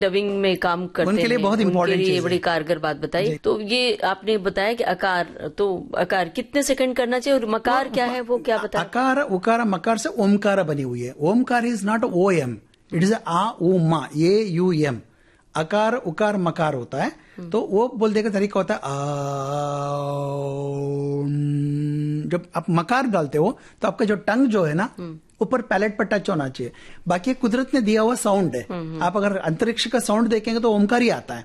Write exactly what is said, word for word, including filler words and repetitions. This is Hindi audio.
डबिंग में काम करते उनके लिए हैं, बहुत इम्पोर्टेंट उनके लिए चीज बड़ी है। कारगर बात बताई। तो ये आपने बताया कि आकार, तो आकार कितने सेकंड करना चाहिए और मकार क्या है वो क्या बताया? अकार उकार मकार से ओमकार बनी हुई है। Omkar is not O M, it is आ उ मा, ये यू एम। अकार उकार मकार होता है, तो वो बोलने का तरीका होता है आ। जब आप मकार डालते हो तो आपका जो टंग जो है ना ऊपर पैलेट पर टच होना चाहिए। बाकी कुदरत ने दिया हुआ साउंड है। आप अगर अंतरिक्ष का साउंड देखेंगे तो ओमकार ही आता है,